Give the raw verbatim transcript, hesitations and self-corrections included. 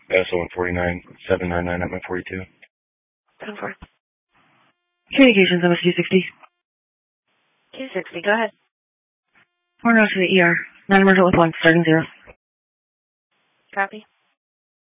S O one forty-nine, seven nine nine at my forty-two. ten four. Communications, M S two sixty. two sixty, go ahead. We're now to the E R. Non-emergent with one, starting zero. Copy.